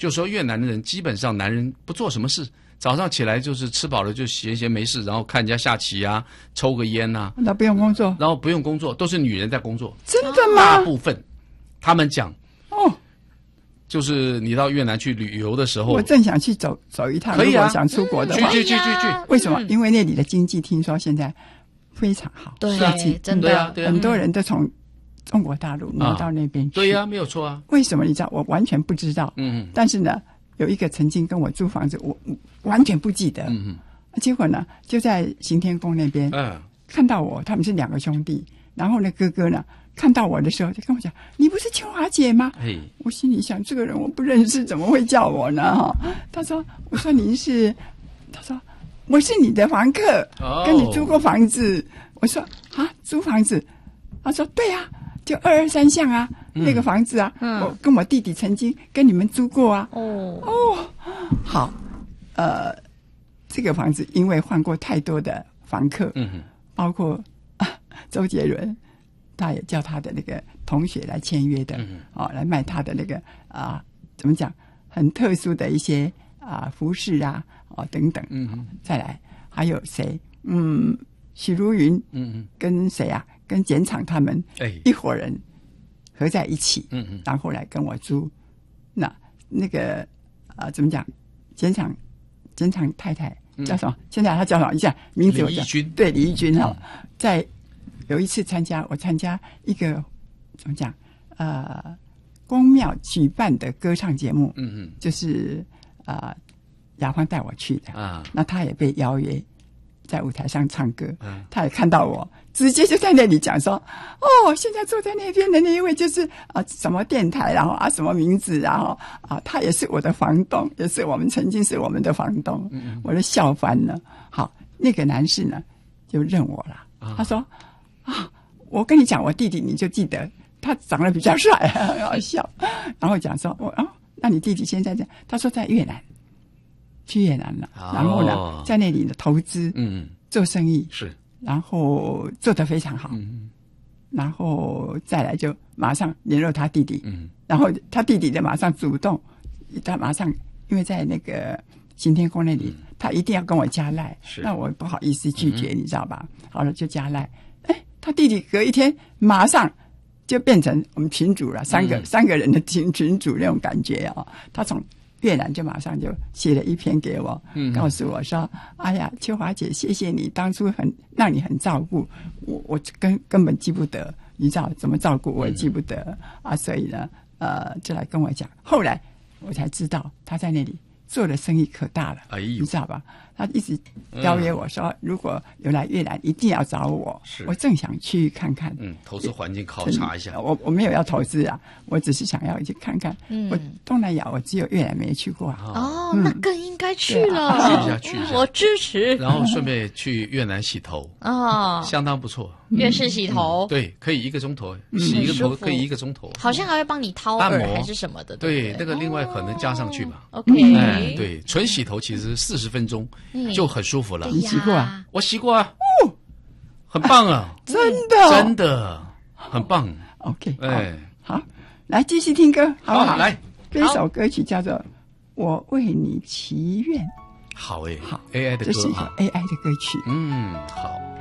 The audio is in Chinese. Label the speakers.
Speaker 1: 就说越南的人基本上男人不做什么事，早上起来就是吃饱了就闲闲没事，然后看人家下棋啊，抽个烟啊，
Speaker 2: 那不用工作，
Speaker 1: 然后不用工作，都是女人在工作。
Speaker 2: 真的吗？
Speaker 1: 大部分他们讲
Speaker 2: 哦，
Speaker 1: 就是你到越南去旅游的时候，
Speaker 2: 我正想去走一趟，
Speaker 1: 可以啊，
Speaker 2: 如果想出国的话，
Speaker 1: 去。
Speaker 2: 为什么？因为那里的经济听说现在非常好，
Speaker 3: 对，真的，
Speaker 1: 对啊，
Speaker 2: 很多人都从中国大陆挪到那边去。
Speaker 1: 对呀，没有错啊。
Speaker 2: 为什么你知道？我完全不知道。但是呢，有一个曾经跟我租房子，我完全不记得。结果呢，就在行天宫那边，看到我，他们是2个兄弟，然后呢，哥哥呢看到我的时候就跟我讲：“你不是秋华姐吗？”我心里想，这个人我不认识，怎么会叫我呢？哈，他说：“我说您是，他说我是你的房客，跟你租过房子。”我说：“啊，租房子？”他说：“对啊，就223巷啊，那个房子啊，我跟我弟弟曾经跟你们租过啊。”好，这个房子因为换过太多的房客，包括周杰伦，他也叫他的那个同学来签约的，来卖他的那个怎么讲，很特殊的一些服饰啊，等等，再来还有谁？许茹芸，跟谁啊？跟简厂他们一伙人合在一起，然后来跟我租。那个怎么讲？简厂太太叫什么？现在他叫什么？一下名字我讲，对，李翊君哈，在有一次我参加一个怎么讲？宫庙举办的歌唱节目，就是雅芳带我去的那他也被邀约在舞台上唱歌，他也看到我，直接就在那里讲说：“哦，现在坐在那边的那一位就是什么电台，然后什么名字，然后他也是我的房东，也是曾经是我们的房东。”我都笑翻了。好，那个男士呢就认我了，他说：“我跟你讲，我弟弟你就记得，他长得比较帅，很好笑。”然后讲说：“那你弟弟现在在？”他说在越南。去越南了，然后呢，在那里的投资，做生意
Speaker 1: 是，
Speaker 2: 然后做得非常好，然后再来就马上联络他弟弟，然后他弟弟就马上主动，他马上因为在那个行天宫那里，他一定要跟我加赖，那我不好意思拒绝，你知道吧？好了，就加赖，他弟弟隔一天马上就变成我们群主了，三个人的群主那种感觉他从越南就马上就写了一篇给我，告诉我说：“哎呀，秋华姐，谢谢你当初让你很照顾我根本记不得，你知道怎么照顾我也记不得所以呢，就来跟我讲。后来我才知道他在那里做的生意可大了，你知道吧？他一直邀约我说，如果有来越南，一定要找我。我正想去看看，
Speaker 1: 投资环境考察一下。
Speaker 2: 我没有要投资啊，我只是想要去看看。我东南亚我只有越南没去过
Speaker 3: 那更应该去了，
Speaker 1: 去一下，
Speaker 3: 我支持。
Speaker 1: 然后顺便去越南洗头相当不错。
Speaker 3: 越式洗头，
Speaker 1: 对，可以1个钟头，洗一个头可以1个钟头，
Speaker 3: 好像还会帮你掏耳还是什么的，
Speaker 1: 对，那个另外可能加上去嘛。
Speaker 3: OK，
Speaker 1: 对，纯洗头其实40分钟就很舒服了。
Speaker 2: 你洗过啊？
Speaker 1: 我洗过啊，很棒啊，真的很棒。
Speaker 2: OK， 好，来继续听歌，好不好？
Speaker 1: 来，
Speaker 2: 这首歌曲叫做《我为你祈愿》。
Speaker 1: 好
Speaker 2: 好
Speaker 1: ，AI 的歌，
Speaker 2: 这是一首 AI 的歌曲。
Speaker 1: 好。